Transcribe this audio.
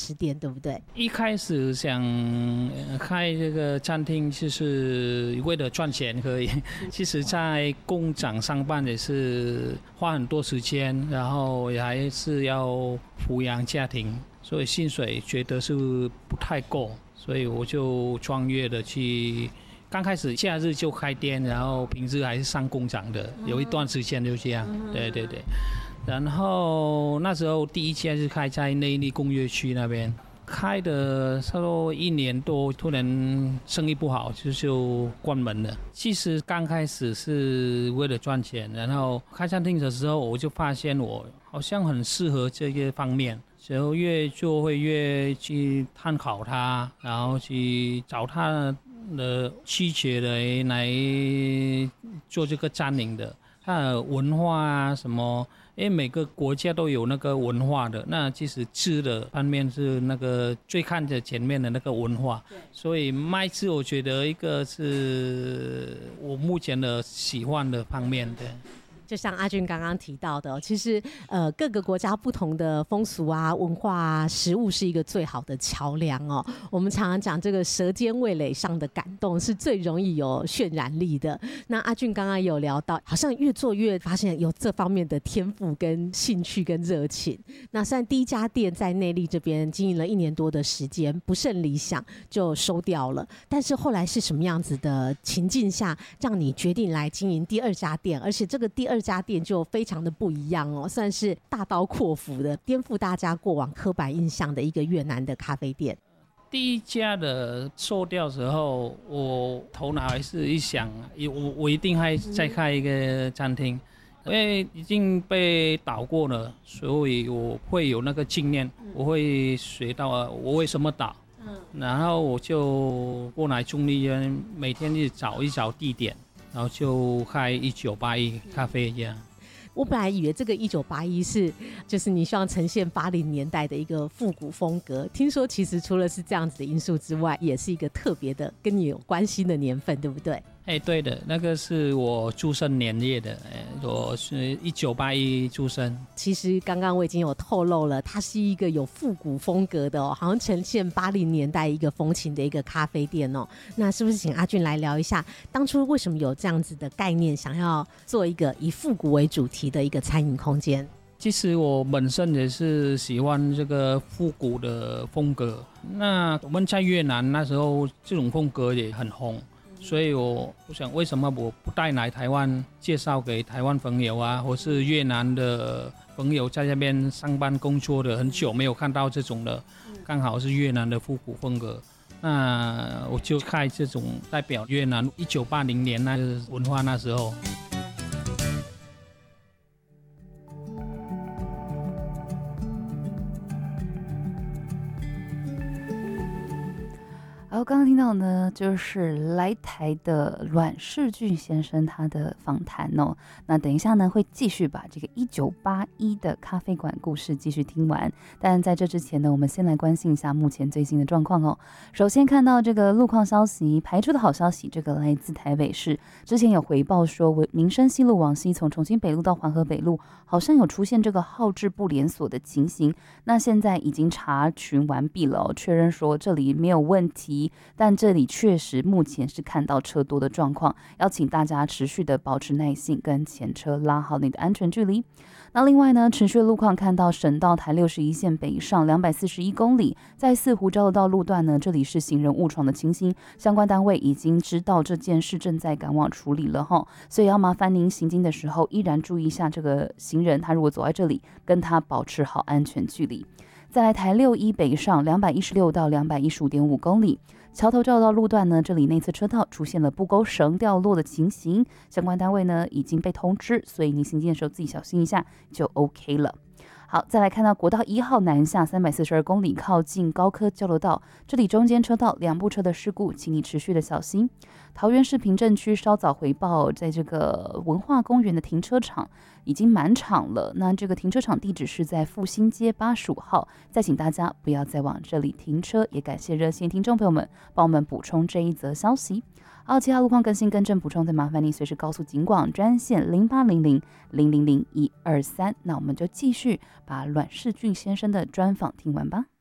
吃店，对不对？ 一开始想开这个餐厅就是为了赚钱可以，其实在工厂上班也是花很多时间，然后也还是要抚养家庭，所以薪水觉得是不太够，所以我就创业的去。刚开始假日就开店，然后平时还是上工厂的，有一段时间就这样。对对对。然后那时候第一家是开在内坜工业区那边，开的差不多1年多，突然生意不好，就关门了。其实刚开始是为了赚钱，然后开餐厅的时候，我就发现我好像很适合这个方面，然后越做会越去探讨它，然后去找它的需求来做这个餐饮的，它的文化啊什么。因为每个国家都有那个文化的，那其实吃的方面是那个最看着前面的那个文化，所以卖吃我觉得一个是我目前的喜欢的方面的。 就像阿俊刚刚提到的，其实各个国家不同的风俗啊、文化啊、食物是一个最好的桥梁哦。我们常常讲这个舌尖味蕾上的感动是最容易有渲染力的。那阿俊刚刚有聊到，好像越做越发现有这方面的天赋跟兴趣跟热情。那虽然第一家店在内坜这边经营了1年多的时间，不甚理想就收掉了，但是后来是什么样子的情境下让你决定来经营第2家店，而且这个第2家店就非常的不一样哦，算是大刀阔斧的颠覆大家过往刻板印象的一个越南的咖啡店。 第一家的收掉时候，我头脑还是一想，我一定还再开一个餐厅，因为已经被倒过了，所以我会有那个经验，我会学到我为什么倒，然后我就过来中立园，每天去找一找地点，然后就开1981咖啡这样。 我本来以为这个1981是就是你希望呈现80年代的一个复古风格，听说其实除了是这样子的因素之外，也是一个特别的跟你有关系的年份，对不对？ 对的，那个是我出生年月的，我是1981出生。 其实刚刚我已经有透露了，它是一个有复古风格的哦，好像呈现80年代一个风情的一个咖啡店哦。那是不是请阿俊来聊一下，当初为什么有这样子的概念，想要做一个以复古为主题的一个餐饮空间？ 其实我本身也是喜欢这个复古的风格。那我们在越南那时候，这种风格也很红。所以我想，为什么我不带来台湾，介绍给台湾朋友啊，或是越南的朋友在这边上班工作的很久没有看到这种的，刚好是越南的复古风格，那我就开这种代表越南1980年那个文化那时候。 然后刚刚听到呢，就是来台的阮世俊先生他的访谈哦。那等一下呢，会继续把这个1981的咖啡馆故事继续听完。但在这之前呢，我们先来关心一下目前最新的状况哦。首先看到这个路况消息，排出的好消息，这个来自台北市，之前有回报说，民生西路往西从重庆北路到环河北路，好像有出现这个号志不连锁的情形。那现在已经查询完毕了哦，确认说这里没有问题。但这里确实目前是看到车多的状况，要请大家持续的保持耐性，跟前车拉好你的安全距离。那另外呢，持续路况看到省道台61线北上241公里，在四湖交流道路段呢，这里是行人误闯的情形，相关单位已经知道这件事，正在赶往处理了齁，所以要麻烦您行经的时候依然注意一下这个行人，他如果走在这里，跟他保持好安全距离。再来台61北上216到215.5公里，桥头交流道路段呢，这里内侧车道出现了布钩绳掉落的情形，相关单位呢已经被通知，所以您行进的时候自己小心一下就 OK 了。好，再来看到国道1号南下342公里，靠近高科交流道，这里中间车道2部车的事故，请你持续的小心。桃园市平镇区稍早回报，在这个文化公园的停车场已经满场了，那这个停车场地址是在复兴街85号，再请大家不要再往这里停车，也感谢热线听众朋友们帮我们补充这一则消息。好，其他路况更新更正补充，再麻烦您随时告诉警广专线0800000123。那我们就继续把阮世俊先生的专访听完吧。